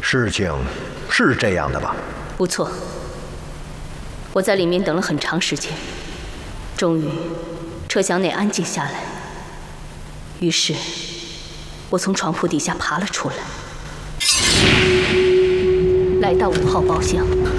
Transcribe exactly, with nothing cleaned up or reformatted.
事情是这样的吧？ 不错。我在里面等了很长时间，终于，车厢内安静下来。于是，我从床铺底下爬了出来，来到五号包厢。